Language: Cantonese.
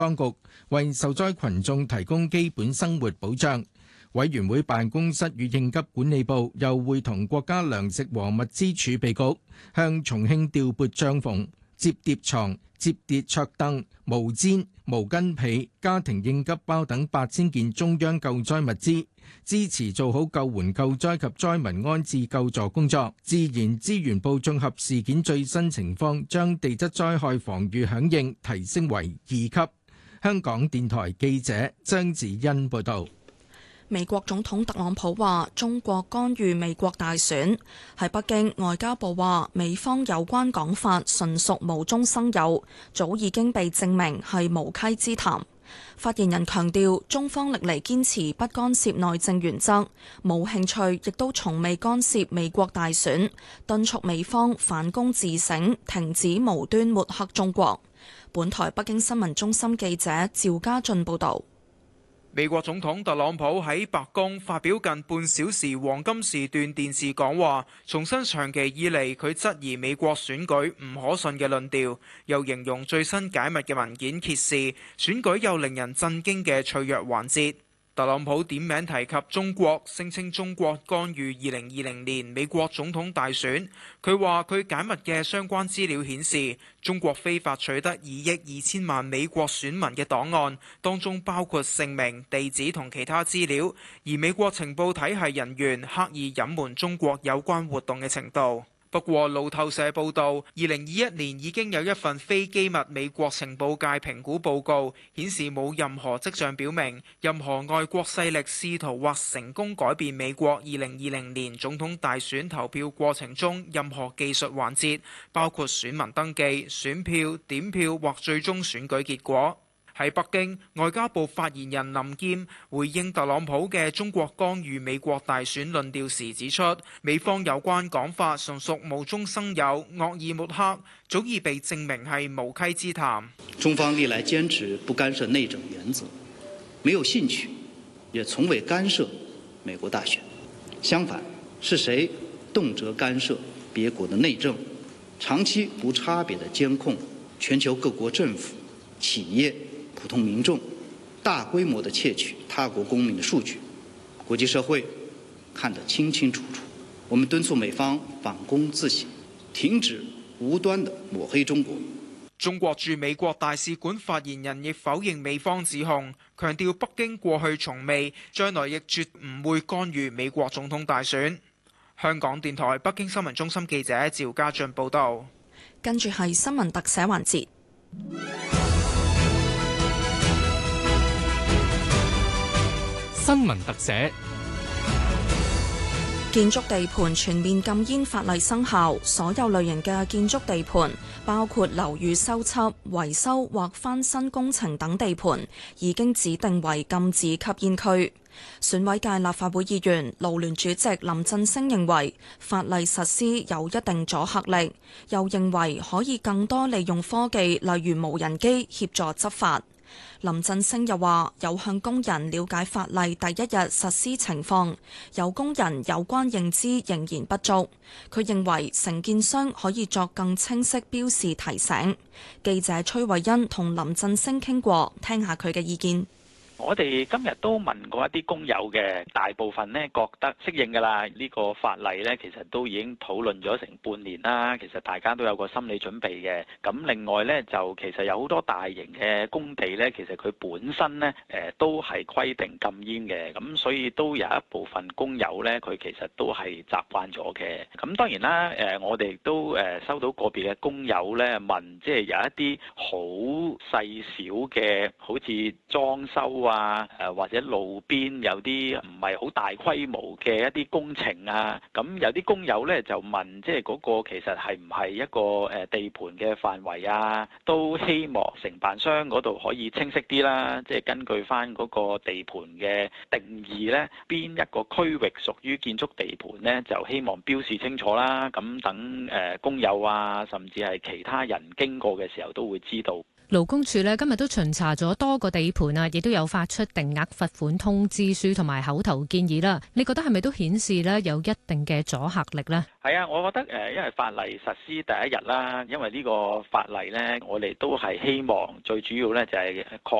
當局為受災群眾提供基本生活保障。委員會辦公室與應急管理部又會同國家糧食和物資儲備局向重慶調撥帳篷、摺疊床、摺疊桌凳、毛氈、毛巾被、家庭應急包等8000件中央救災物資，支持做好救援救災及災民安置救助工作。自然資源部綜合事件最新情況，將地質災害防禦響應提升為2級。香港電台記者張子欣報道。 美國總統特朗普話中國干預美國大選。喺北京，外交部話美方有關講法純屬無中生有，早已經被證明係無稽之談。發言人強調，中方歷嚟堅持不干涉內政原則，冇興趣亦都從未干涉美國大選，敦促美方反躬自省，停止無端抹黑中國。本台北京新聞中心記者趙家俊報道。 美國總統特朗普喺白宮發表近半小時黃金時段電視講話，重申長期以嚟佢質疑美國選舉唔可信嘅論調，又形容最新解密嘅文件揭示選舉有令人震驚嘅脆弱環節。特朗普點名提及中國，聲稱中國干預2020年美國總統大選。佢話佢解密嘅相關資料顯示，中國非法取得2億2千萬美國選民嘅檔案，當中包括姓名、地址同其他資料，而美國情報體系人員刻意隱瞞中國有關活動嘅程度。不過路透社報道，2021年已經有一份非機密美國情報界評估報告，顯示冇任何跡象表明任何外國勢力試圖或成功改變美國2020年總統大選投票過程中任何技術環節，包括選民登記、選票、點票或最終選舉結果。喺北京，外交部發言人林劍回應特朗普嘅中國干預美國大選論調時指出，美方有關講法純屬無中生有、惡意抹黑，早已被證明係無稽之談。 中方歷來堅持不干涉內政原則，沒有興趣，也從未干涉美國大選。相反，是誰動輒干涉別國的內政，長期無差別地監控全球各國政府、企業、普通民眾，大規模地竊取他國公民的數據，國際社會看得清清楚楚。我們敦促美方反躬自省，停止無端地抹黑中國。 中國駐美國大使館發言人亦否認美方指控，強調北京過去從未，將來亦絕唔會干預美國總統大選。香港電台北京新聞中心記者趙家俊報道。 跟住係新聞特寫環節。 新聞特寫。 建築地盤全面禁煙法例生效，所有類型嘅建築地盤，包括樓宇修葺、維修或翻新工程等地盤，已經指定為禁止吸煙區。選委界立法會議員勞聯主席林振昇認為法例實施有一定阻嚇力，又認為可以更多利用科技，例如無人機協助執法。林振昇又話有向工人了解法例第一日實施情況，有工人有關認知仍然不足。佢認為承建商可以作更清晰標示提醒。記者崔慧欣同林振昇傾過，聽下佢嘅意見。 我哋今日都問過一啲工友嘅，大部分呢覺得適應㗎啦。呢個法例呢，其實都已經討論咗成半年啦。其實大家都有個心理準備嘅。咁另外呢，就其實有好多大型嘅工地呢，其實佢本身呢都係規定禁煙嘅。咁所以都有一部分工友呢，佢其實都係習慣咗嘅。咁當然啦，我哋都收到個別嘅工友呢問，即係有一啲好細小嘅，好似裝修或者路邊有啲唔係好大規模嘅一啲工程啊，咁有啲工友呢就問，即係嗰個其實係唔係一個地盤嘅範圍啊？都希望承辦商嗰度可以清晰啲啦，即係根據翻嗰個地盤嘅定義呢，邊一個區域屬於建築地盤呢，就希望標示清楚啦。咁等工友啊，甚至係其他人經過嘅時候都會知道。 勞工處呢今日都巡查咗多個地盤啊，亦都有發出定額罰款通知書同埋口頭建議啦。你覺得係咪都顯示呢有一定嘅阻嚇力呢？ 係啊，我覺得因為法例實施第一日啦，因為呢個法例呢，我哋都係希望最主要呢就係確